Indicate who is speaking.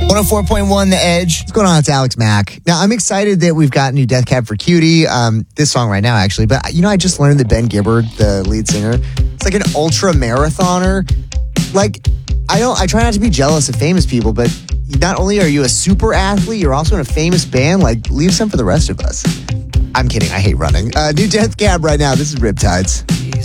Speaker 1: 104.1 The Edge.
Speaker 2: What's going on? It's Alex Mack. Now, I'm excited that we've got new Death Cab for Cutie. This song right now, actually. But, I just learned that Ben Gibbard, the lead singer, it's like an ultra marathoner. Like, I try not to be jealous of famous people, but not only are you a super athlete, you're also in a famous band. Like, leave some for the rest of us. I'm kidding. I hate running. New Death Cab right now. This is Riptides.